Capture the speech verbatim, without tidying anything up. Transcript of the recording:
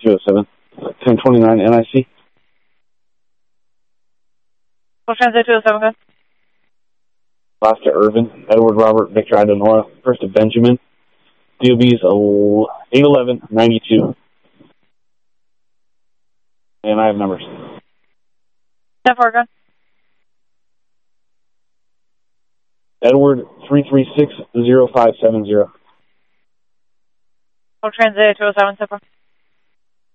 two oh seven. ten twenty-nine N I C. Full transit two oh seven, go. Last to Irvin, Edward Robert, Victor Idenora, first to Benjamin. D O B is eight eleven ninety-two. And I have numbers. ten four, go. Edward three three six zero five seven zero. Full transit two oh seven, ten four.